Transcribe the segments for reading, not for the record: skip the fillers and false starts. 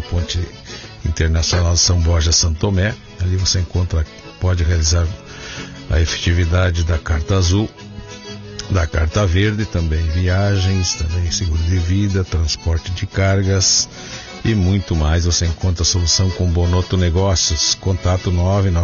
na ponte internacional de São Borja, São Tomé. Ali você pode realizar a efetividade da carta azul, da carta verde, também viagens, também seguro de vida, transporte de cargas e muito mais. Você encontra a solução com Bonoto Negócios. Contato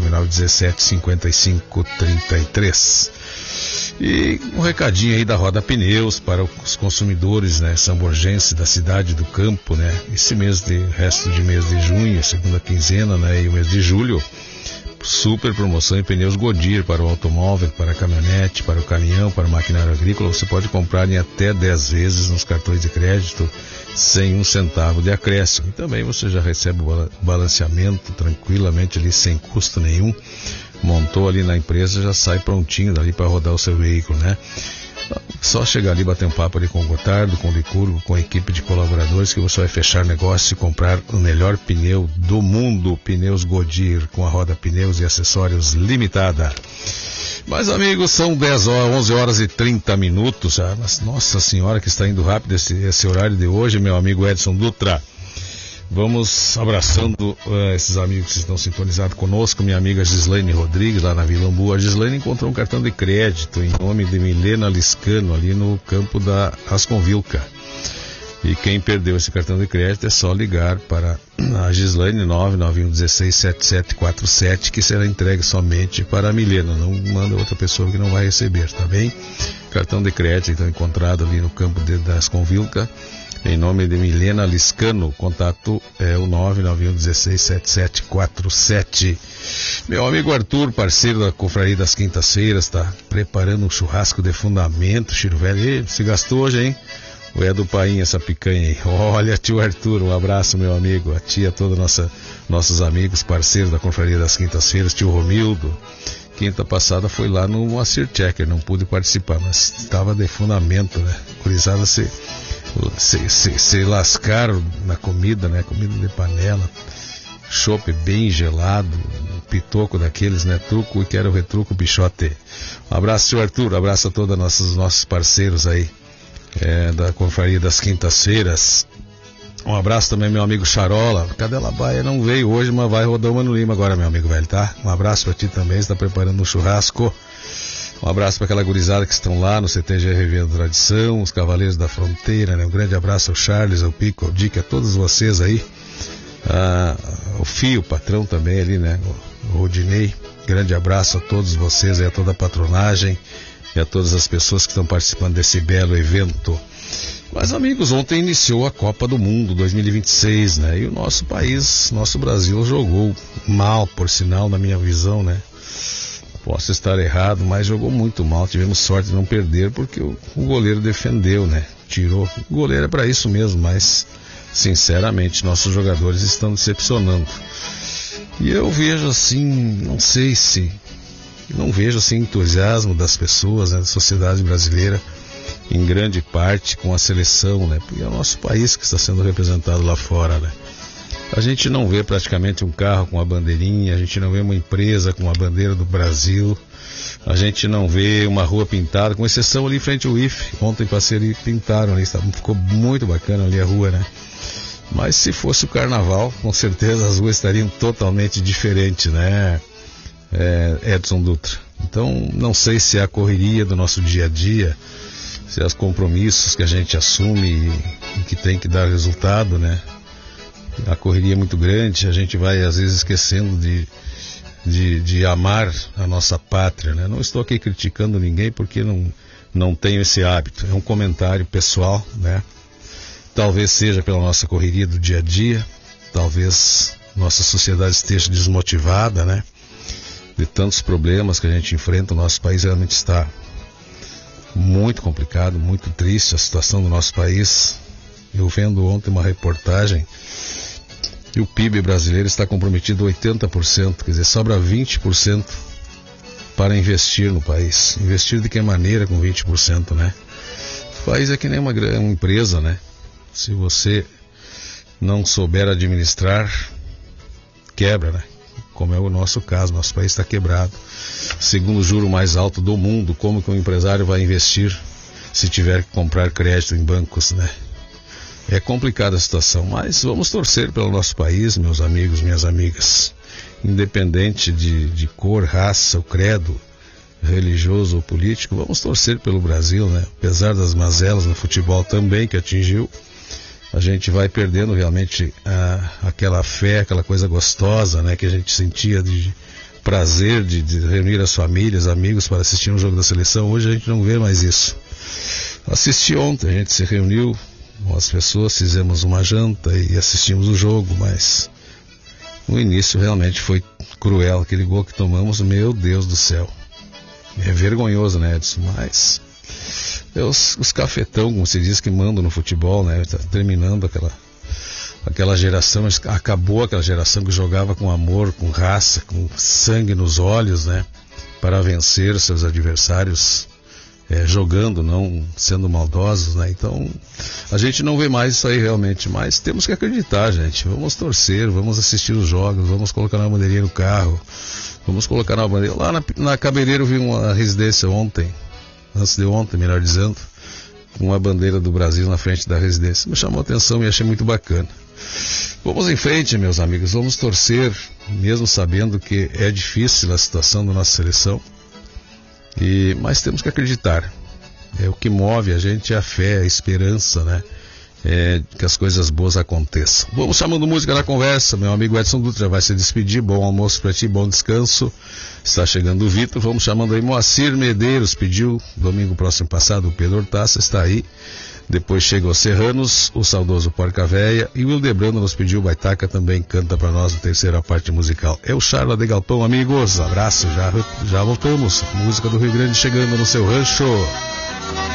999175533. E um recadinho aí da Roda Pneus para os consumidores, né, samborgenses da cidade do campo, né? Esse resto de mês de junho, segunda quinzena, né, e o mês de julho, super promoção em pneus Goodyear para o automóvel, para a caminhonete, para o caminhão, para o maquinário agrícola. Você pode comprar em até 10 vezes nos cartões de crédito sem um centavo de acréscimo. E também você já recebe o balanceamento tranquilamente ali, sem custo nenhum. Montou ali na empresa, já sai prontinho dali para rodar o seu veículo, né? Só chegar ali, bater um papo ali com o Gotardo, com o Licurgo, com a equipe de colaboradores, que você vai fechar negócio e comprar o melhor pneu do mundo. Pneus Goodyear, com a Roda Pneus e Acessórios Limitada. Mas, amigos, são 11 horas e 30 minutos. Mas, nossa senhora, que está indo rápido esse horário de hoje, meu amigo Edson Dutra. Vamos abraçando esses amigos que estão sintonizados conosco. Minha amiga Gislaine Rodrigues, lá na Vila Ambu. A Gislaine encontrou um cartão de crédito em nome de Milena Liscano, ali no campo da Asconvilca. E quem perdeu esse cartão de crédito é só ligar para a Gislaine 991167747, que será entregue somente para a Milena. Não manda outra pessoa que não vai receber, tá bem? Cartão de crédito então encontrado ali no campo da Asconvilca, em nome de Milena Liscano. Contato é o 991167747. Meu amigo Arthur, parceiro da Confraria das Quintas-Feiras, está preparando um churrasco de fundamento, Chiro Velho. Se gastou hoje, hein? Ou é do painho essa picanha aí? Olha, tio Arthur, um abraço, meu amigo. A tia, todos nossos amigos, parceiros da Confraria das Quintas-Feiras, tio Romildo. Quinta passada foi lá no Moacir Checker, não pude participar, mas estava de fundamento, né? Curizada se lascaram na comida, né? Comida de panela, chopp bem gelado, um pitoco daqueles, né? Truco, e quero retruco, bichote. Um abraço, senhor Arthur, um abraço a todos nossos parceiros aí, da Confraria das Quintas-Feiras. Um abraço também, meu amigo Charola. Cadela Baia não veio hoje, mas vai rodar o Mano Lima agora, meu amigo velho, tá? Um abraço pra ti também, está preparando um churrasco. Um abraço para aquela gurizada que estão lá no CTG Revendo Tradição, os Cavaleiros da Fronteira, né? Um grande abraço ao Charles, ao Pico, ao Dick, a todos vocês aí. O Fio, o patrão também ali, né? O Rodinei. Grande abraço a todos vocês e a toda a patronagem e a todas as pessoas que estão participando desse belo evento. Mas, amigos, ontem iniciou a Copa do Mundo 2026, né? E o nosso país, nosso Brasil, jogou mal, por sinal, na minha visão, né? Posso estar errado, mas jogou muito mal. Tivemos sorte de não perder porque o goleiro defendeu, né? Tirou. O goleiro é para isso mesmo, mas, sinceramente, nossos jogadores estão decepcionando. E eu vejo assim, não vejo assim entusiasmo das pessoas, né, da sociedade brasileira, em grande parte com a seleção, né? Porque é o nosso país que está sendo representado lá fora, né? A gente não vê praticamente um carro com a bandeirinha, a gente não vê uma empresa com a bandeira do Brasil, a gente não vê uma rua pintada, com exceção ali em frente ao IFE. Ontem passei ali e pintaram ali, ficou muito bacana ali a rua, né? Mas se fosse o carnaval, com certeza as ruas estariam totalmente diferentes, né, Edson Dutra? Então, não sei se é a correria do nosso dia a dia, se é os compromissos que a gente assume e que tem que dar resultado, né? A correria é muito grande, a gente vai às vezes esquecendo de amar a nossa pátria, né? Não estou aqui criticando ninguém porque não tenho esse hábito, é um comentário pessoal, né? Talvez seja pela nossa correria do dia a dia, talvez nossa sociedade esteja desmotivada, né? De tantos problemas que a gente enfrenta, o nosso país realmente está muito complicado, muito triste a situação do nosso país. Eu vendo ontem uma reportagem e o PIB brasileiro está comprometido 80%, quer dizer, sobra 20% para investir no país. Investir de que maneira com 20%, né? O país é que nem uma empresa, né? Se você não souber administrar, quebra, né? Como é o nosso caso, nosso país está quebrado. Segundo o juro mais alto do mundo, como que um empresário vai investir se tiver que comprar crédito em bancos, né? É complicada a situação, mas vamos torcer pelo nosso país, meus amigos, minhas amigas. Independente de cor, raça, ou credo, religioso ou político, vamos torcer pelo Brasil, né? Apesar das mazelas no futebol também que atingiu, a gente vai perdendo realmente aquela fé, aquela coisa gostosa, né? Que a gente sentia de prazer de reunir as famílias, amigos para assistir um jogo da seleção. Hoje a gente não vê mais isso. Assisti ontem, a gente se reuniu com as pessoas, fizemos uma janta e assistimos o jogo, mas no início realmente foi cruel, aquele gol que tomamos, meu Deus do céu. É vergonhoso, né, Edson? Mas os cafetão, como se diz, que mandam no futebol, né? Tá terminando aquela geração, acabou aquela geração que jogava com amor, com raça, com sangue nos olhos, né? Para vencer seus adversários, jogando, não sendo maldosos, né? Então, a gente não vê mais isso aí realmente, mas temos que acreditar, gente. Vamos torcer, vamos assistir os jogos, vamos colocar na bandeirinha no carro, vamos colocar na bandeira. Lá na Cabeleireiro eu vi uma residência ontem, antes de ontem, melhor dizendo, com a bandeira do Brasil na frente da residência. Me chamou a atenção e achei muito bacana. Vamos em frente, meus amigos, vamos torcer, mesmo sabendo que é difícil a situação da nossa seleção, mas temos que acreditar. O que move a gente é a fé, a esperança, né? Que as coisas boas aconteçam. Vamos chamando música na conversa. Meu amigo Edson Dutra vai se despedir. Bom almoço para ti, bom descanso. Está chegando o Vitor. Vamos chamando aí Moacir Medeiros, pediu domingo próximo passado o Pedro Hortaça, está aí. Depois chega os Serranos, o saudoso Porca Véia, e o Hildebrando nos pediu Baitaca, também canta para nós a terceira parte musical. É o Charla de Galpão, amigos. Abraço, já voltamos. Música do Rio Grande chegando no seu rancho.